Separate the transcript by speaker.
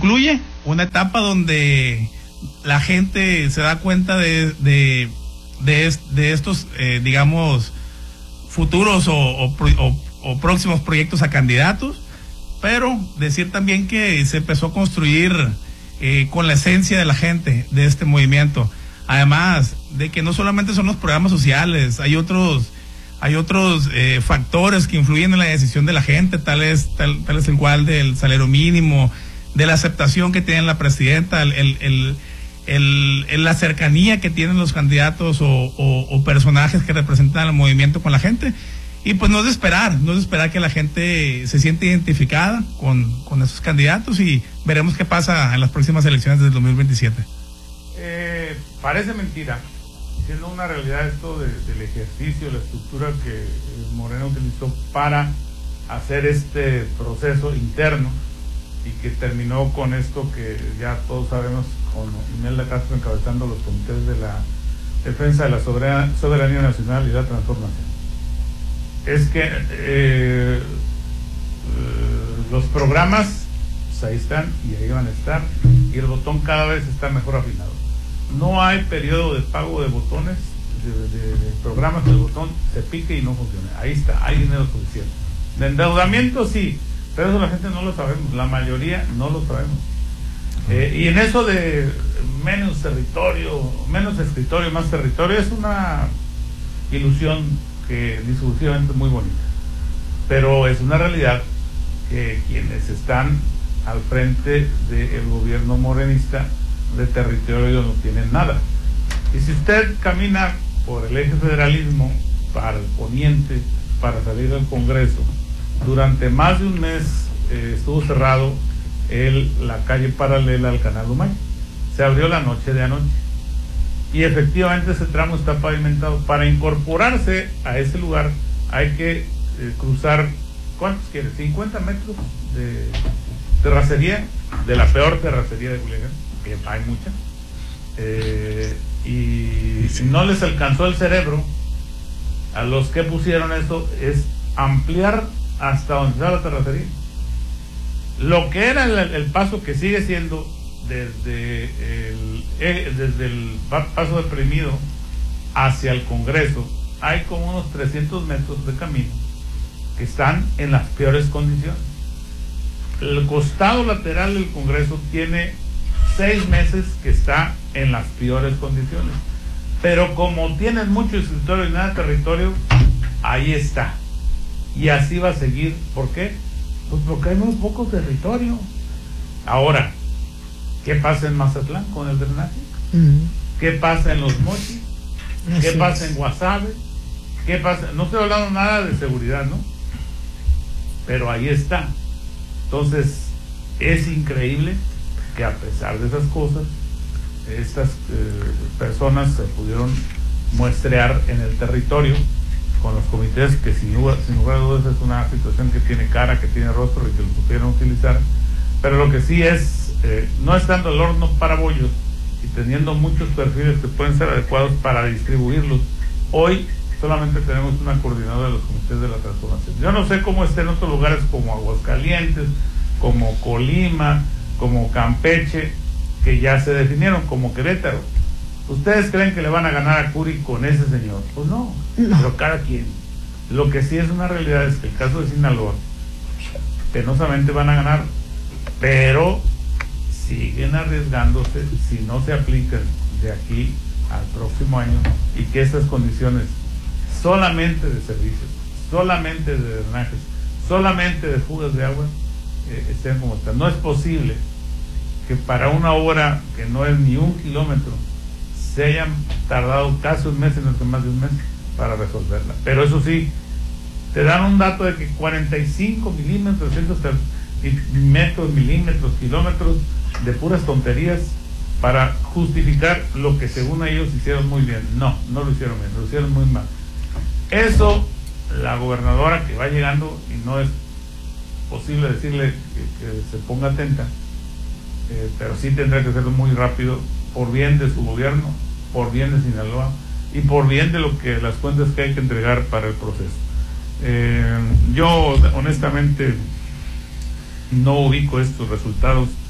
Speaker 1: concluye una etapa donde la gente se da cuenta de estos, digamos, futuros o próximos proyectos a candidatos, pero decir también que se empezó a construir con la esencia de la gente de este movimiento. Además de que no solamente son los programas sociales, hay otros factores que influyen en la decisión de la gente, tal es el cual del salario mínimo, de la aceptación que tiene la presidenta, la cercanía que tienen los candidatos o personajes que representan al movimiento con la gente. Y pues no es de esperar que la gente se siente identificada con esos candidatos, y veremos qué pasa en las próximas elecciones del 2027.
Speaker 2: Parece mentira, siendo una realidad esto del ejercicio, la estructura que Morena utilizó para hacer este proceso interno, y que terminó con esto que ya todos sabemos, con Imelda Castro encabezando los comités de la defensa de la soberanía nacional y la transformación. Es que los programas pues ahí están y ahí van a estar, y el botón cada vez está mejor afinado. No hay periodo de pago de botones, de programas del botón se pique y no funciona. Ahí está, hay dinero suficiente. De endeudamiento sí, pero eso la gente no lo sabemos, la mayoría no lo sabemos. Y en eso de menos escritorio, más territorio, es una ilusión que discursivamente es muy bonita, pero es una realidad que quienes están al frente del gobierno morenista de territorio no tienen nada. Y si usted camina por el eje federalismo para el poniente, para salir del Congreso, durante más de un mes estuvo cerrado la calle paralela al Canal Humay. Se abrió la noche de anoche, y efectivamente ese tramo está pavimentado. Para incorporarse a ese lugar hay que cruzar, ¿cuántos quieres? 50 metros de terracería, de la peor terracería de Culiacán, que hay mucha, y si no les alcanzó el cerebro a los que pusieron esto, es ampliar hasta donde está la terracería. Lo que era el paso, que sigue siendo desde el paso deprimido hacia el Congreso, hay como unos 300 metros de camino que están en las peores condiciones. El costado lateral del Congreso tiene 6 meses que está en las peores condiciones, pero como tienen mucho escritorio y nada de territorio, ahí está, y así va a seguir. ¿Por qué? Pues porque hay muy poco territorio. Ahora, ¿qué pasa en Mazatlán con el drenaje? ¿Qué pasa en Los Mochis? ¿Qué pasa en Guasave? ¿Qué pasa? No estoy hablando nada de seguridad, ¿no? Pero ahí está. Entonces, es increíble que a pesar de esas cosas, estas personas se pudieron muestrear en el territorio con los comités, que sin lugar a dudas es una situación que tiene cara, que tiene rostro, y que lo supieron utilizar. Pero lo que sí es, no estando el horno para bollos y teniendo muchos perfiles que pueden ser adecuados para distribuirlos, hoy solamente tenemos una coordinadora de los comités de la transformación. Yo no sé cómo está en otros lugares como Aguascalientes, como Colima, como Campeche, que ya se definieron, como Querétaro. ¿Ustedes creen que le van a ganar a Curi con ese señor? Pues no, pero cada quien. Lo que sí es una realidad es que el caso de Sinaloa, penosamente van a ganar, pero siguen arriesgándose si no se aplican de aquí al próximo año, y que estas condiciones solamente de servicios, solamente de drenajes, solamente de fugas de agua estén como están. No es posible que para una obra que no es ni 1 kilómetro se hayan tardado casi un mes, en más de un mes, para resolverla. Pero eso sí, te dan un dato de que 45 milímetros, milímetros, kilómetros de puras tonterías para justificar lo que según ellos hicieron muy bien. No lo hicieron bien, lo hicieron muy mal. Eso, la gobernadora que va llegando, y no es posible decirle que se ponga atenta, pero sí tendrá que hacerlo muy rápido, por bien de su gobierno, por bien de Sinaloa, y por bien de las cuentas que hay que entregar para el proceso. Yo honestamente no ubico estos resultados